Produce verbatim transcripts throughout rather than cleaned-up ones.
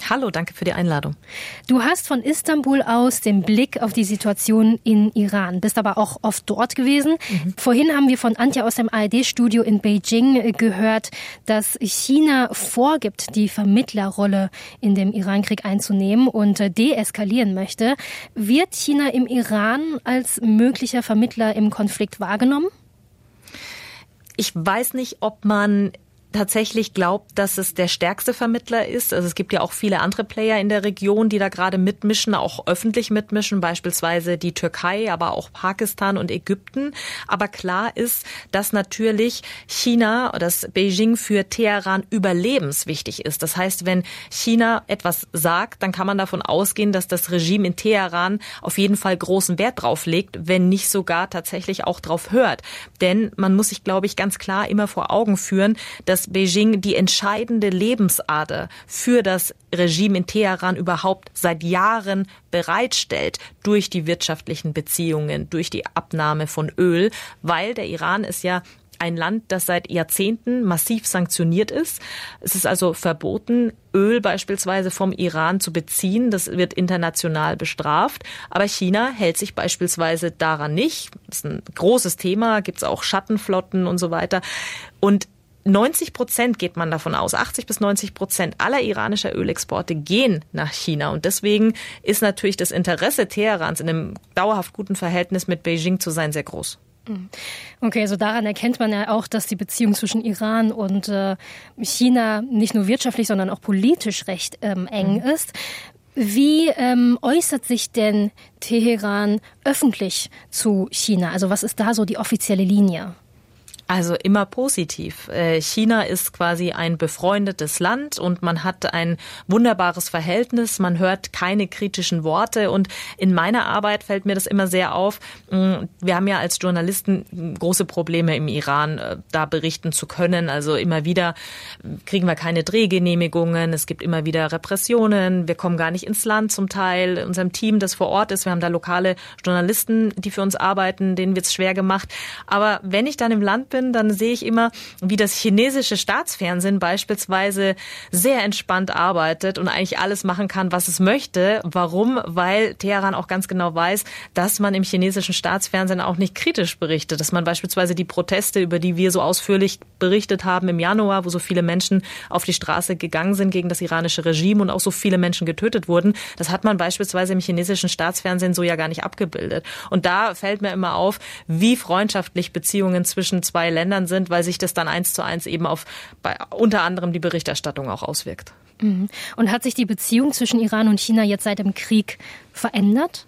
Hallo, danke für die Einladung. Du hast von Istanbul aus den Blick auf die Situation in Iran, bist aber auch oft dort gewesen. Mhm. Vorhin haben wir von Antje aus dem A R D-Studio in Beijing gehört, dass China vorgibt, die Vermittlerrolle in dem Irankrieg einzunehmen und deeskalieren möchte. Wird China im Iran als möglicher Vermittler im Konflikt wahrgenommen? Ich weiß nicht, ob man tatsächlich glaubt, dass es der stärkste Vermittler ist. Also es gibt ja auch viele andere Player in der Region, die da gerade mitmischen, auch öffentlich mitmischen, beispielsweise die Türkei, aber auch Pakistan und Ägypten. Aber klar ist, dass natürlich China, dass Beijing für Teheran überlebenswichtig ist. Das heißt, wenn China etwas sagt, dann kann man davon ausgehen, dass das Regime in Teheran auf jeden Fall großen Wert drauf legt, wenn nicht sogar tatsächlich auch drauf hört. Denn man muss sich, glaube ich, ganz klar immer vor Augen führen, dass Beijing die entscheidende Lebensader für das Regime in Teheran überhaupt seit Jahren bereitstellt durch die wirtschaftlichen Beziehungen, durch die Abnahme von Öl, weil der Iran ist ja ein Land, das seit Jahrzehnten massiv sanktioniert ist. Es ist also verboten, Öl beispielsweise vom Iran zu beziehen. Das wird international bestraft. Aber China hält sich beispielsweise daran nicht. Das ist ein großes Thema, gibt es auch Schattenflotten und so weiter. Und neunzig Prozent geht man davon aus, achtzig bis neunzig Prozent aller iranischer Ölexporte gehen nach China. Und deswegen ist natürlich das Interesse Teherans in einem dauerhaft guten Verhältnis mit Beijing zu sein sehr groß. Okay, also daran erkennt man ja auch, dass die Beziehung zwischen Iran und äh, China nicht nur wirtschaftlich, sondern auch politisch recht ähm, eng mhm. ist. Wie ähm, äußert sich denn Teheran öffentlich zu China? Also was ist da so die offizielle Linie? Also immer positiv. China ist quasi ein befreundetes Land und man hat ein wunderbares Verhältnis. Man hört keine kritischen Worte und in meiner Arbeit fällt mir das immer sehr auf. Wir haben ja als Journalisten große Probleme im Iran, da berichten zu können. Also immer wieder kriegen wir keine Drehgenehmigungen. Es gibt immer wieder Repressionen. Wir kommen gar nicht ins Land zum Teil. Unserem Team, das vor Ort ist, wir haben da lokale Journalisten, die für uns arbeiten, denen wird es schwer gemacht. Aber wenn ich dann im Land bin, dann sehe ich immer, wie das chinesische Staatsfernsehen beispielsweise sehr entspannt arbeitet und eigentlich alles machen kann, was es möchte. Warum? Weil Teheran auch ganz genau weiß, dass man im chinesischen Staatsfernsehen auch nicht kritisch berichtet. Dass man beispielsweise die Proteste, über die wir so ausführlich berichtet haben im Januar, wo so viele Menschen auf die Straße gegangen sind gegen das iranische Regime und auch so viele Menschen getötet wurden, das hat man beispielsweise im chinesischen Staatsfernsehen so ja gar nicht abgebildet. Und da fällt mir immer auf, wie freundschaftlich Beziehungen zwischen zwei Ländern sind, weil sich das dann eins zu eins eben auf bei, unter anderem die Berichterstattung auch auswirkt. Und hat sich die Beziehung zwischen Iran und China jetzt seit dem Krieg verändert?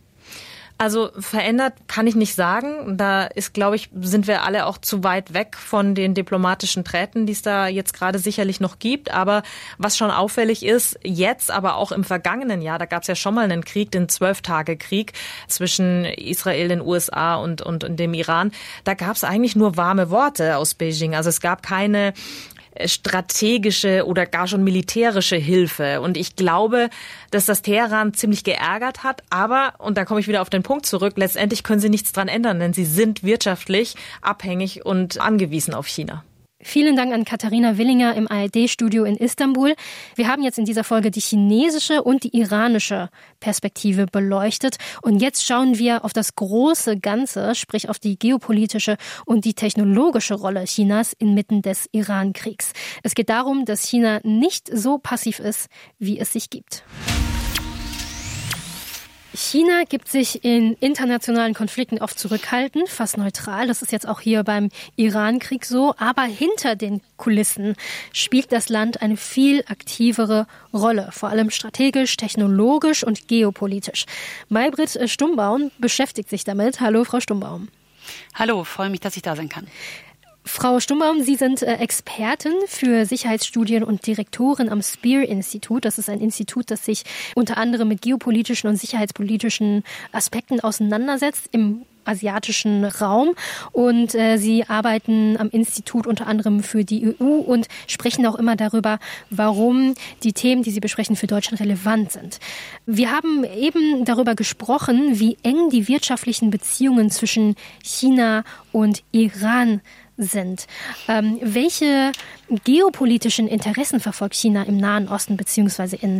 Also verändert kann ich nicht sagen. Da ist, glaube ich, sind wir alle auch zu weit weg von den diplomatischen Träten, die es da jetzt gerade sicherlich noch gibt. Aber was schon auffällig ist, jetzt, aber auch im vergangenen Jahr, da gab es ja schon mal einen Krieg, den Zwölf-Tage-Krieg zwischen Israel, den U S A und, und, und dem Iran. Da gab es eigentlich nur warme Worte aus Beijing. Also es gab keine strategische oder gar schon militärische Hilfe. Und ich glaube, dass das Teheran ziemlich geärgert hat. Aber, und da komme ich wieder auf den Punkt zurück, letztendlich können sie nichts dran ändern, denn sie sind wirtschaftlich abhängig und angewiesen auf China. Vielen Dank an Katharina Willinger im A R D-Studio in Istanbul. Wir haben jetzt in dieser Folge die chinesische und die iranische Perspektive beleuchtet. Und jetzt schauen wir auf das große Ganze, sprich auf die geopolitische und die technologische Rolle Chinas inmitten des Iran-Kriegs. Es geht darum, dass China nicht so passiv ist, wie es sich gibt. China gibt sich in internationalen Konflikten oft zurückhaltend, fast neutral. Das ist jetzt auch hier beim Iran-Krieg so. Aber hinter den Kulissen spielt das Land eine viel aktivere Rolle, vor allem strategisch, technologisch und geopolitisch. Maybrit Stumbaum beschäftigt sich damit. Hallo, Frau Stumbaum. Hallo, freue mich, dass ich da sein kann. Frau Stumbaum, Sie sind Expertin für Sicherheitsstudien und Direktorin am Spear-Institut. Das ist ein Institut, das sich unter anderem mit geopolitischen und sicherheitspolitischen Aspekten auseinandersetzt im asiatischen Raum. Und äh, Sie arbeiten am Institut unter anderem für die E U und sprechen auch immer darüber, warum die Themen, die Sie besprechen, für Deutschland relevant sind. Wir haben eben darüber gesprochen, wie eng die wirtschaftlichen Beziehungen zwischen China und Iran sind. Ähm, welche geopolitischen Interessen verfolgt China im Nahen Osten bzw. in